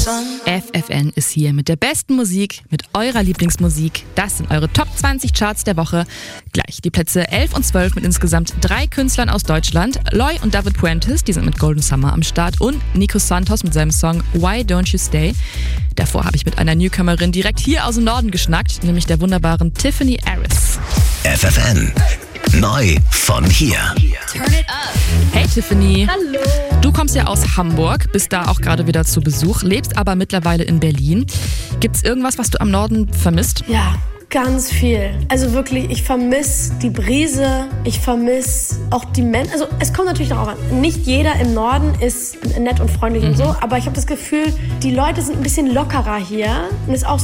FFN ist hier mit der besten Musik, mit eurer Lieblingsmusik. Das sind eure Top 20 Charts der Woche. Gleich die Plätze 11 und 12 mit insgesamt 3 Künstlern aus Deutschland. Loy und David Puentes, die sind mit Golden Summer am Start. Und Nico Santos mit seinem Song Why Don't You Stay. Davor habe ich mit einer Newcomerin direkt hier aus dem Norden geschnackt, nämlich der wunderbaren Tiffany Aris. FFN. Neu von hier. Turn it up. Hey Tiffany. Hallo. Du kommst ja aus Hamburg, bist da auch gerade wieder zu Besuch, lebst aber mittlerweile in Berlin. Gibt's irgendwas, was du am Norden vermisst? Ja, ganz viel. Also wirklich, ich vermisse die Brise, ich vermisse auch die Menschen. Also es kommt natürlich darauf an, nicht jeder im Norden ist nett und freundlich und so, aber ich habe das Gefühl, die Leute sind ein bisschen lockerer hier und ist auch